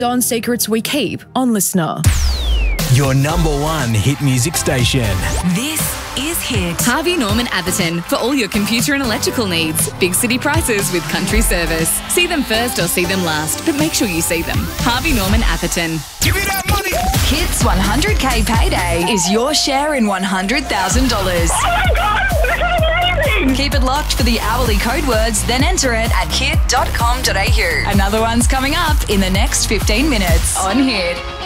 Dawn Secrets We Keep on Listener. Your number one hit music station. This is Hit. Harvey Norman Atherton for all your computer and electrical needs. Big city prices with country service. See them first or see them last, but make sure you see them. Harvey Norman Atherton. Give me that money. Hit's 100K payday is your share in $100,000. Oh my God, this is amazing! Keep it locked for the hourly code words, then enter it at hit.com.au. Another one's coming up in the next 15 minutes on Hit.